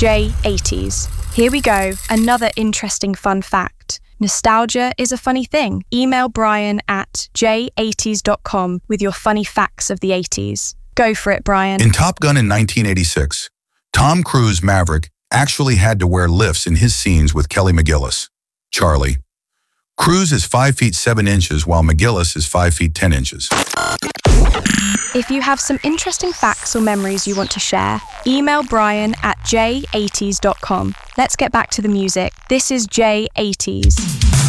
J80s. Here we go, another interesting fun fact. Nostalgia is a funny thing. Email Brian at j80s.com with your funny facts of the 80s. Go for it, Brian. In Top Gun in 1986, Tom Cruise Maverick actually had to wear lifts in his scenes with Kelly McGillis, Charlie. Cruise is 5 feet 7 inches while McGillis is 5 feet 10 inches. If you have some interesting facts or memories you want to share, email Brian at j80s.com. Let's get back to the music. This is J80s.